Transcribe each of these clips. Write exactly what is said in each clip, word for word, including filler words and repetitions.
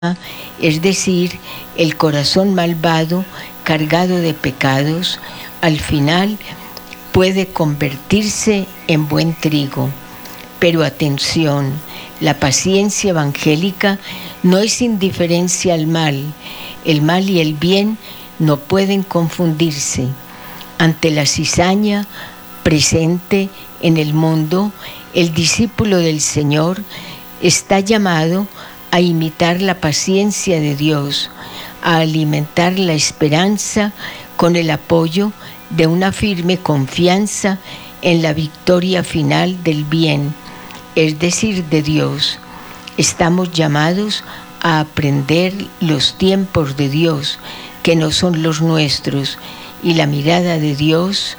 es decir, el corazón malvado, cargado de pecados, al final puede convertirse en buen trigo. Pero atención, la paciencia evangélica no es indiferencia al mal. El mal y el bien no pueden confundirse. Ante la cizaña presente en el mundo, el discípulo del Señor está llamado a imitar la paciencia de Dios, a alimentar la esperanza con el apoyo de una firme confianza en la victoria final del bien, es decir, de Dios. Estamos llamados a aprender los tiempos de Dios, que no son los nuestros, y la mirada de Dios,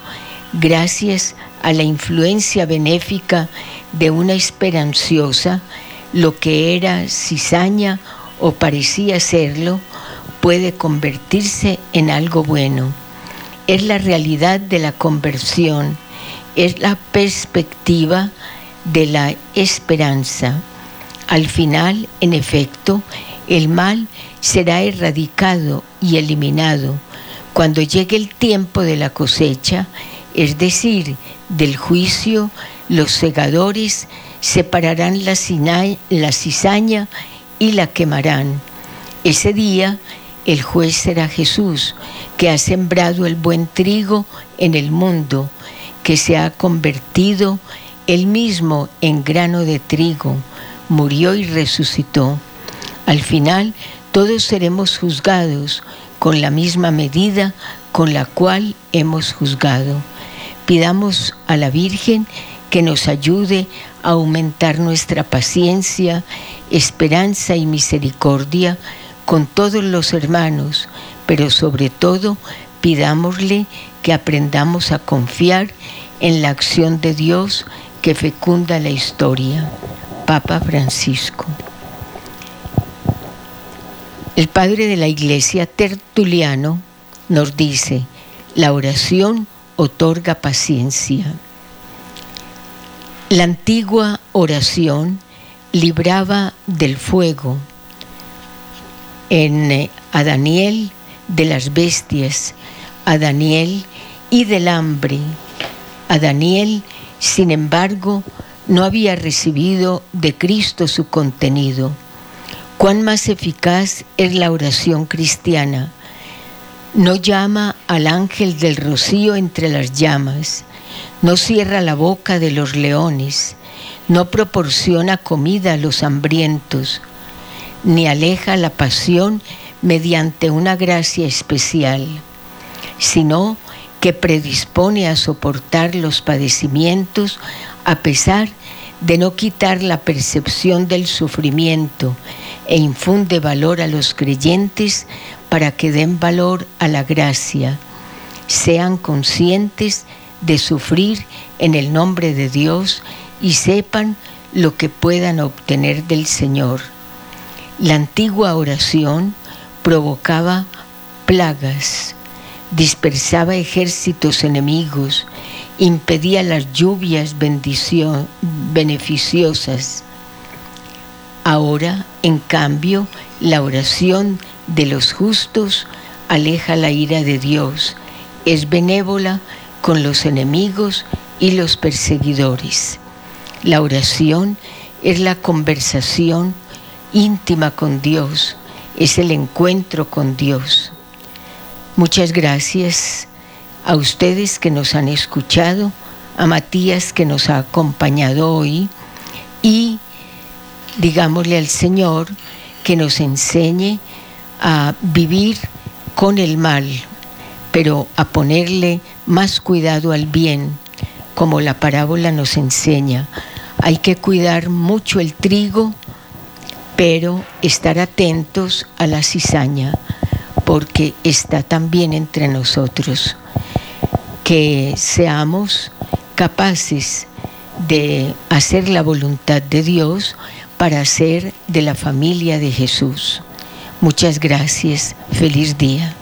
gracias a la influencia benéfica de una esperanciosa, lo que era cizaña o parecía serlo, puede convertirse en algo bueno. Es la realidad de la conversión, es la perspectiva de la esperanza. Al final, en efecto, el mal será erradicado y eliminado cuando llegue el tiempo de la cosecha, es decir, del juicio. Los segadores separarán la, cina- la cizaña y la quemarán. Ese día el juez será Jesús, que ha sembrado el buen trigo en el mundo, que se ha convertido él mismo en grano de trigo, murió y resucitó. Al final todos seremos juzgados con la misma medida con la cual hemos juzgado. Pidamos a la Virgen que nos ayude a aumentar nuestra paciencia, esperanza y misericordia con todos los hermanos, pero sobre todo pidámosle que aprendamos a confiar en la acción de Dios que fecunda la historia. Papa Francisco. El padre de la Iglesia, Tertuliano, nos dice: la oración otorga paciencia. La antigua oración libraba del fuego en, a Daniel de las bestias, a Daniel y del hambre. A Daniel, sin embargo, no había recibido de Cristo su contenido. ¿Cuán más eficaz es la oración cristiana? No llama al ángel del rocío entre las llamas, no cierra la boca de los leones, no proporciona comida a los hambrientos, ni aleja la pasión mediante una gracia especial, sino que predispone a soportar los padecimientos a pesar de no quitar la percepción del sufrimiento, e infunde valor a los creyentes para que den valor a la gracia, sean conscientes de sufrir en el nombre de Dios y sepan lo que puedan obtener del Señor. La antigua oración provocaba plagas, dispersaba ejércitos enemigos, impedía las lluvias bendición, beneficiosas. Ahora, en cambio, la oración de los justos aleja la ira de Dios, es benévola con los enemigos y los perseguidores. La oración es la conversación íntima con Dios, es el encuentro con Dios. Muchas gracias a ustedes que nos han escuchado, a Matías que nos ha acompañado hoy, y digámosle al Señor que nos enseñe a vivir con el mal, pero a ponerle más cuidado al bien, como la parábola nos enseña. Hay que cuidar mucho el trigo, pero estar atentos a la cizaña, porque está también entre nosotros. Que seamos capaces de hacer la voluntad de Dios para ser de la familia de Jesús. Muchas gracias. Feliz día.